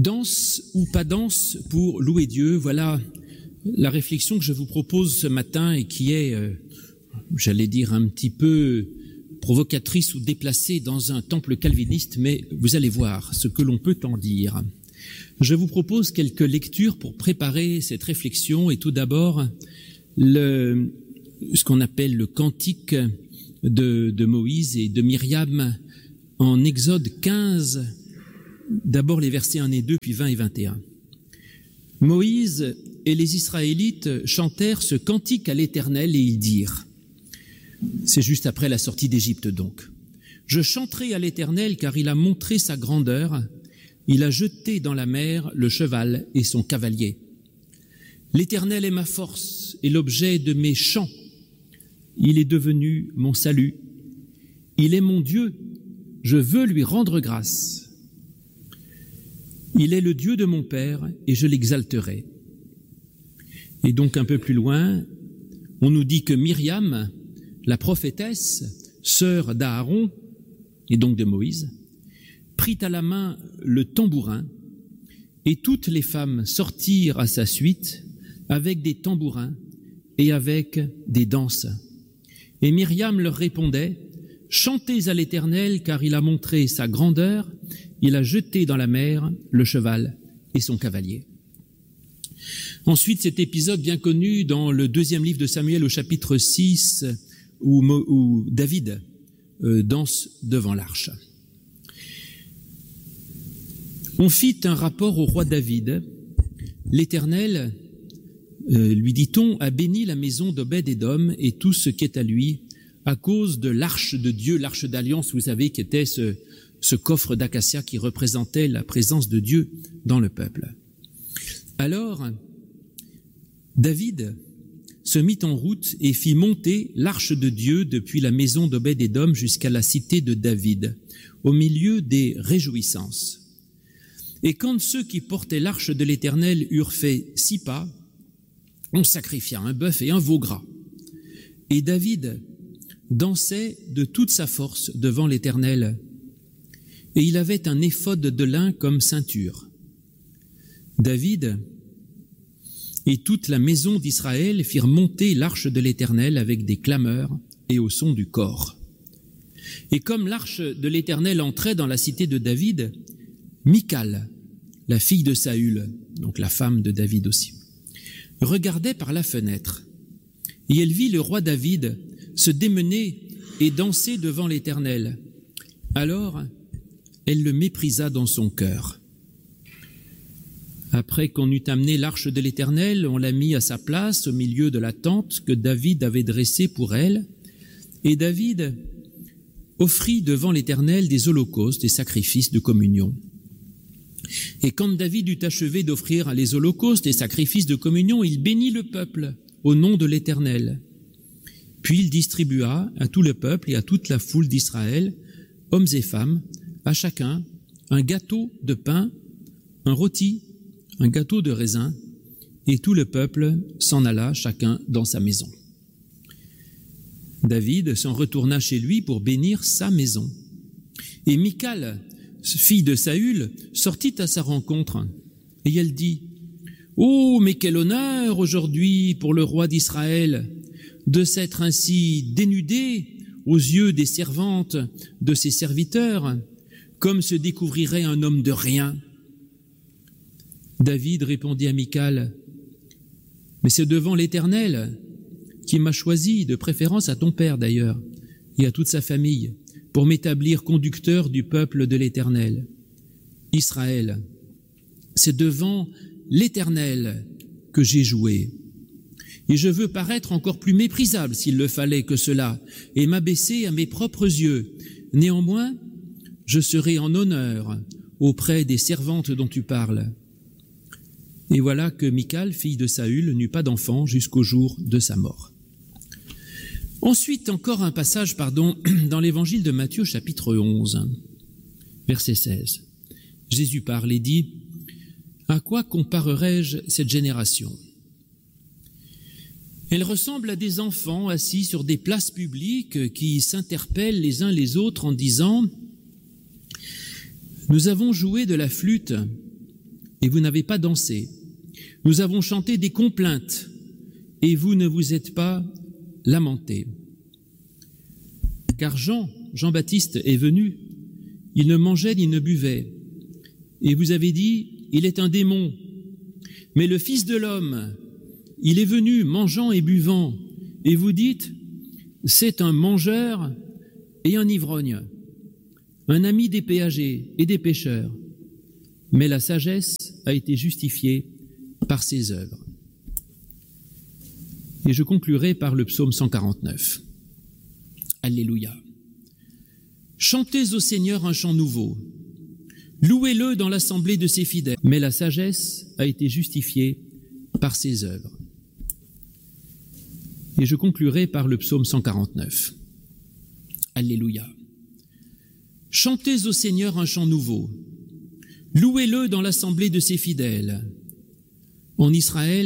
Danse ou pas danse pour louer Dieu, voilà la réflexion que je vous propose ce matin et qui est, j'allais dire, un petit peu provocatrice ou déplacée dans un temple calviniste, mais vous allez voir ce que l'on peut en dire. Je vous propose quelques lectures pour préparer cette réflexion et tout d'abord ce qu'on appelle le cantique de Moïse et de Myriam en Exode 15, d'abord les versets 1 et 2, puis 20 et 21. Moïse et les Israélites chantèrent ce cantique à l'Éternel et ils dirent, c'est juste après la sortie d'Égypte donc, « Je chanterai à l'Éternel car il a montré sa grandeur, il a jeté dans la mer le cheval et son cavalier. L'Éternel est ma force et l'objet de mes chants, il est devenu mon salut, il est mon Dieu, je veux lui rendre grâce. Il est le Dieu de mon Père et je l'exalterai. » Et donc un peu plus loin, on nous dit que Myriam, la prophétesse, sœur d'Aaron et donc de Moïse, prit à la main le tambourin et toutes les femmes sortirent à sa suite avec des tambourins et avec des danses. Et Myriam leur répondait, « Chantez à l'Éternel car il a montré sa grandeur, il a jeté dans la mer le cheval et son cavalier. » Ensuite, cet épisode bien connu dans le 2e livre de Samuel au chapitre 6 où David danse devant l'arche. On fit un rapport au roi David. L'Éternel, lui dit-on, a béni la maison d'Obed-Édom et tout ce qui est à lui à cause de l'arche de Dieu, l'arche d'alliance, vous savez, qui était ce coffre d'acacia qui représentait la présence de Dieu dans le peuple. Alors, David se mit en route et fit monter l'arche de Dieu depuis la maison d'Obed-Édom jusqu'à la cité de David, au milieu des réjouissances. Et quand ceux qui portaient l'arche de l'Éternel eurent fait 6 pas, on sacrifia un bœuf et un veau gras. Et David dansait de toute sa force devant l'Éternel, et il avait un éphod de lin comme ceinture. David et toute la maison d'Israël firent monter l'arche de l'Éternel avec des clameurs et au son du cor. Et comme l'arche de l'Éternel entrait dans la cité de David, Michal, la fille de Saül, donc la femme de David aussi, regardait par la fenêtre, et elle vit le roi David se démener et danser devant l'Éternel. Alors, elle le méprisa dans son cœur. Après qu'on eut amené l'arche de l'Éternel, on l'a mis à sa place au milieu de la tente que David avait dressée pour elle, et David offrit devant l'Éternel des holocaustes, des sacrifices de communion. Et quand David eut achevé d'offrir les holocaustes et sacrifices de communion, il bénit le peuple au nom de l'Éternel. Puis il distribua à tout le peuple et à toute la foule d'Israël, hommes et femmes, à chacun un gâteau de pain, un rôti, un gâteau de raisin, et tout le peuple s'en alla chacun dans sa maison. David s'en retourna chez lui pour bénir sa maison. Et Michal, fille de Saül, sortit à sa rencontre, et elle dit, « Oh, mais quel honneur aujourd'hui pour le roi d'Israël de s'être ainsi dénudé aux yeux des servantes de ses serviteurs, comme se découvrirait un homme de rien. » David répondit à Michal, « Mais c'est devant l'Éternel qui m'a choisi, de préférence à ton père d'ailleurs, et à toute sa famille, pour m'établir conducteur du peuple de l'Éternel. Israël, c'est devant l'Éternel que j'ai joué. Et je veux paraître encore plus méprisable s'il le fallait que cela, et m'abaisser à mes propres yeux. Néanmoins, je serai en honneur auprès des servantes dont tu parles. » Et voilà que Michal, fille de Saül, n'eut pas d'enfant jusqu'au jour de sa mort. Ensuite, encore un passage, dans l'évangile de Matthieu, chapitre 11, verset 16. Jésus parle et dit, « À quoi comparerai-je cette génération ? Elle ressemble à des enfants assis sur des places publiques qui s'interpellent les uns les autres en disant « Nous avons joué de la flûte et vous n'avez pas dansé. Nous avons chanté des complaintes, et vous ne vous êtes pas lamentés. Car Jean-Baptiste est venu, il ne mangeait ni ne buvait, et vous avez dit, il est un démon. Mais le Fils de l'homme, il est venu mangeant et buvant, et vous dites, c'est un mangeur et un ivrogne, un ami des péagers et des pécheurs. Mais la sagesse a été justifiée par ses œuvres. Et je conclurai par le psaume 149. Alléluia. Chantez au Seigneur un chant nouveau. Louez-le dans l'assemblée de ses fidèles. Mais la sagesse a été justifiée par ses œuvres. Et je conclurai par le psaume 149. Alléluia. Chantez au Seigneur un chant nouveau. Louez-le dans l'assemblée de ses fidèles. En Israël,